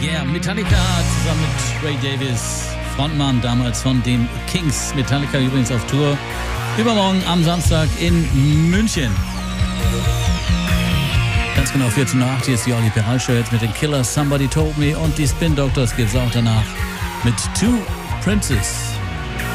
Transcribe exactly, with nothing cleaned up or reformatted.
Yeah, Metallica zusammen mit Ray Davies, Frontmann damals von den Kings. Metallica übrigens auf Tour. Übermorgen am Samstag in München. Ganz genau vierzehn Uhr acht, hier ist die Olli Peral Show jetzt mit den Killers, Somebody Told Me, und die Spin Doctors gibt es auch danach mit Two Princes.